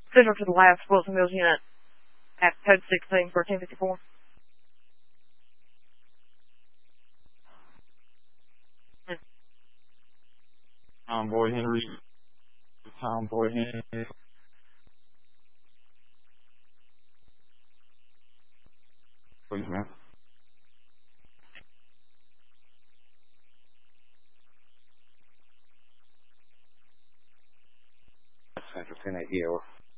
Central to the last Wilson Mills unit at code 16, 1454. Boy Henry. Boy Henry. Please, man. Central 10-8 EO.